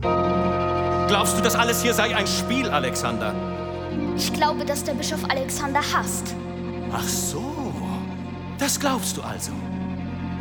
Glaubst du, das alles hier sei ein Spiel, Alexander? Ich glaube, dass der Bischof Alexander hasst. Ach so, das glaubst du also.